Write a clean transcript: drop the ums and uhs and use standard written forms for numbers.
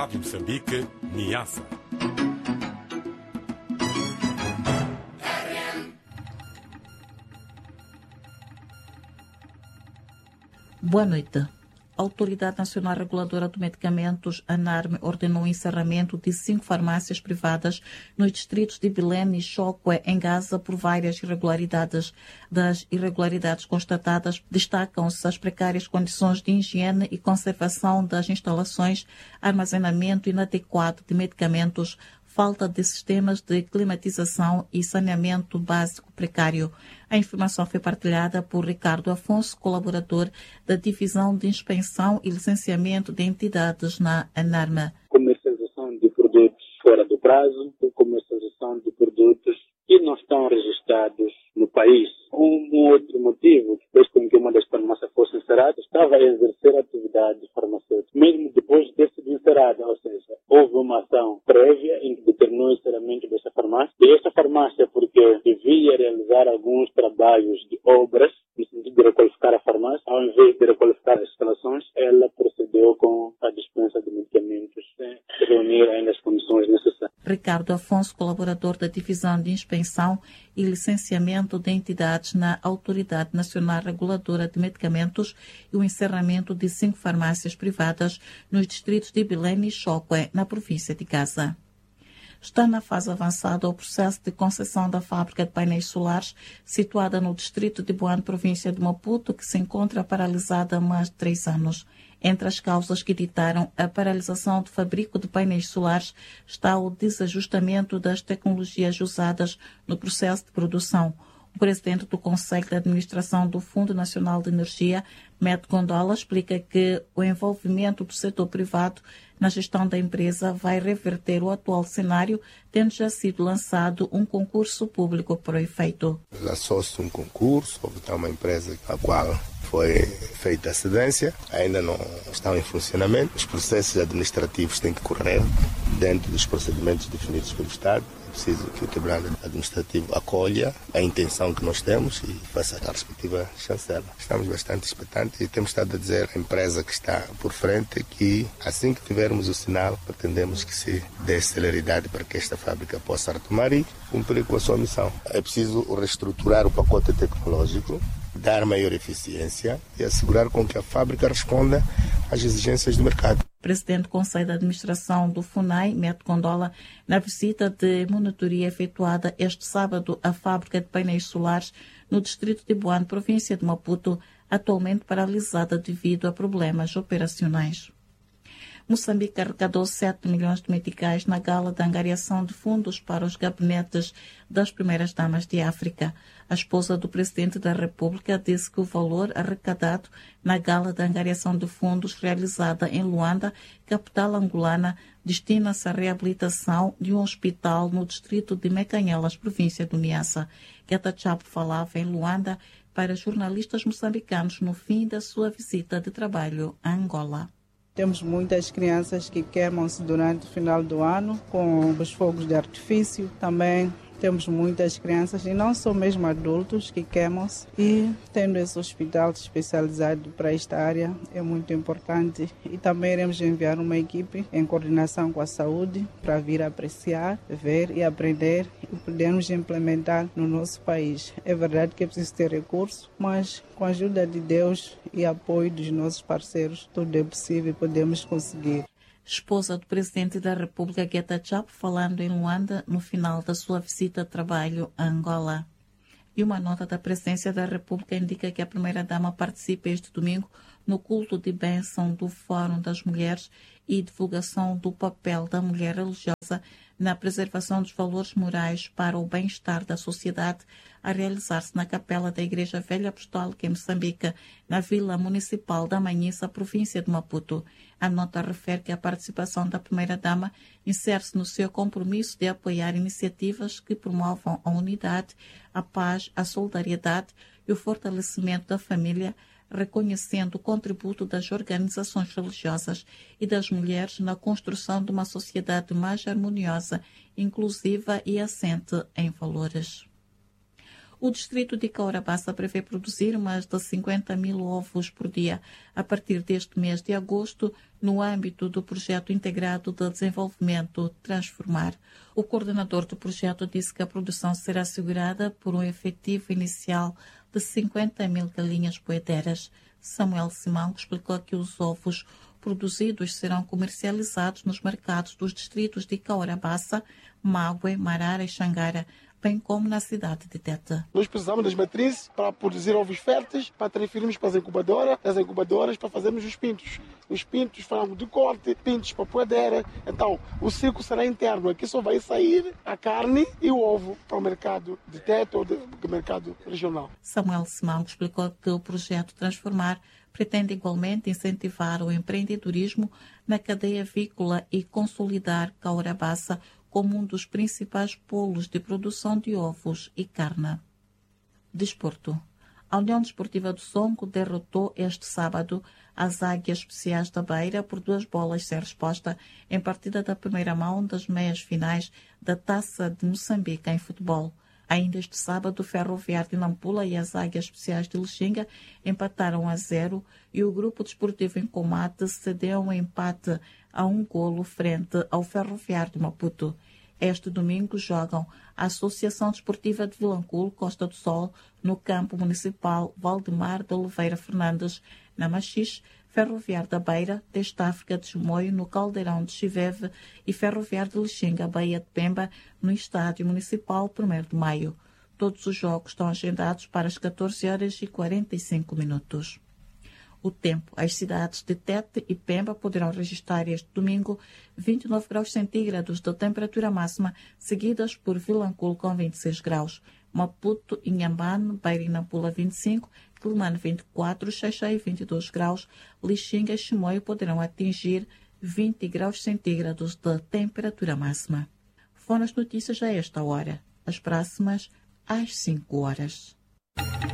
Rádio Moçambique, Niassa. Boa noite. A Autoridade Nacional Reguladora de Medicamentos, ANARME, ordenou o encerramento de 5 farmácias privadas nos distritos de Belém e Chocó, em Gaza, por várias irregularidades. Das irregularidades constatadas, destacam-se as precárias condições de higiene e conservação das instalações, armazenamento inadequado de medicamentos, falta de sistemas de climatização e saneamento básico precário. A informação foi partilhada por Ricardo Afonso, colaborador da Divisão de Inspeção e Licenciamento de Entidades na ANARME. Comercialização de produtos fora do prazo, comercialização de produtos que não estão registrados no país. Um outro motivo que fez com que uma das farmácias fosse encerrada estava a exercer atividade farmacêutica, mesmo depois de ter sido encerrada, ou seja, houve uma ação prévia em que determinou o encerramento dessa farmácia. E esta farmácia, porque devia realizar alguns trabalhos de obras, no sentido de requalificar a farmácia, ao invés de requalificar as instalações, ela procedeu com a dispensa de medicamentos, sem reunir ainda as condições necessárias. Ricardo Afonso, colaborador da Divisão de Inspeção e Licenciamento de Entidades na Autoridade Nacional Reguladora de Medicamentos, e o encerramento de 5 farmácias privadas nos distritos de Belém e Chocó, na província de Gaza. Está na fase avançada o processo de concessão da fábrica de painéis solares, situada no distrito de Boane, província de Maputo, que se encontra paralisada há mais de 3 anos. Entre as causas que ditaram a paralisação do fabrico de painéis solares está o desajustamento das tecnologias usadas no processo de produção. O presidente do Conselho de Administração do Fundo Nacional de Energia, Met Gondola, explica que o envolvimento do setor privado na gestão da empresa vai reverter o atual cenário, tendo já sido lançado um concurso público para o efeito. Lançou-se um concurso, houve uma empresa a qual foi feita a cedência, ainda não estão em funcionamento. Os processos administrativos têm que correr dentro dos procedimentos definidos pelo Estado. É preciso que o Tribunal Administrativo acolha a intenção que nós temos e faça a respectiva chancela. Estamos bastante expectantes e temos estado a dizer à empresa que está por frente que, assim que tivermos o sinal, pretendemos que se dê celeridade para que esta fábrica possa retomar e cumprir com a sua missão. É preciso reestruturar o pacote tecnológico, dar maior eficiência e assegurar com que a fábrica responda às exigências do mercado. Presidente do Conselho de Administração do FUNAI, Met Gondola, na visita de monitoria efetuada este sábado à fábrica de painéis solares no distrito de Boane, província de Maputo, atualmente paralisada devido a problemas operacionais. Moçambique arrecadou 7 milhões de meticais na gala de angariação de fundos para os gabinetes das primeiras damas de África. A esposa do presidente da República disse que o valor arrecadado na gala de angariação de fundos realizada em Luanda, capital angolana, destina-se à reabilitação de um hospital no distrito de Mecanhelas, província do Niassa. Geta Chapo falava em Luanda para jornalistas moçambicanos no fim da sua visita de trabalho a Angola. Temos muitas crianças que queimam-se durante o final do ano com os fogos de artifício. Também temos muitas crianças, e não só mesmo adultos, que queimam-se. E tendo esse hospital especializado para esta área é muito importante. E também iremos enviar uma equipe em coordenação com a saúde para vir apreciar, ver e aprender e podermos implementar no nosso país. É verdade que é preciso ter recurso, mas com a ajuda de Deus e apoio dos nossos parceiros, tudo é possível e podemos conseguir. Esposa do presidente da República, Geta Chapo, falando em Luanda no final da sua visita de trabalho a Angola. E uma nota da Presidência da República indica que a primeira-dama participa este domingo no culto de bênção do Fórum das Mulheres e divulgação do papel da mulher religiosa na preservação dos valores morais para o bem-estar da sociedade, a realizar-se na capela da Igreja Velha Apostólica em Moçambique, na Vila Municipal da Manhissa, província de Maputo. A nota refere que a participação da primeira-dama insere-se no seu compromisso de apoiar iniciativas que promovam a unidade, a paz, a solidariedade e o fortalecimento da família, reconhecendo o contributo das organizações religiosas e das mulheres na construção de uma sociedade mais harmoniosa, inclusiva e assente em valores. O distrito de Caurabassa prevê produzir mais de 50 mil ovos por dia a partir deste mês de agosto, no âmbito do projeto integrado de desenvolvimento Transformar. O coordenador do projeto disse que a produção será assegurada por um efetivo inicial de 50 mil galinhas poedeiras. Samuel Simão explicou que os ovos produzidos serão comercializados nos mercados dos distritos de Caurabassa, Mague, Marara e Xangara, bem como na cidade de Tete. Nós precisamos das matrizes para produzir ovos férteis, para transferirmos para as incubadoras para fazermos os pintos. Os pintos, frango de corte, pintos para poedeira. Então, o ciclo será interno. Aqui só vai sair a carne e o ovo para o mercado de Tete ou do mercado regional. Samuel Simão explicou que o projeto Transformar pretende igualmente incentivar o empreendedorismo na cadeia avícola e consolidar Caurabassa como um dos principais polos de produção de ovos e carne. Desporto. A União Desportiva do Songo derrotou este sábado as Águias Especiais da Beira por 2-bolas sem resposta em partida da primeira mão das meias finais da Taça de Moçambique em futebol. Ainda este sábado, o Ferroviário de Nampula e as Águias Especiais de Lixinga empataram 1-0 e o Grupo Desportivo em Comate cedeu um empate a 1-golo frente ao Ferroviário de Maputo. Este domingo jogam a Associação Desportiva de Vilanculo, Costa do Sol, no campo municipal Valdemar de Oliveira Fernandes, na Machixe, Ferroviário da Beira, Teste África de Chimoio, no Caldeirão de Chiveve e Ferroviário de Lixinga, Baía de Pemba, no Estádio Municipal 1º de Maio. Todos os jogos estão agendados para as 14h45. O tempo. As cidades de Tete e Pemba poderão registrar este domingo 29 graus centígrados de temperatura máxima, seguidas por Vilanculo com 26 graus. Maputo, Inhambane, Beira e Nampula 25, Quelimane 24, Xai-Xai 22 graus, Lixinga e Chimoio poderão atingir 20 graus centígrados de temperatura máxima. Foram as notícias a esta hora. As próximas às 5 horas.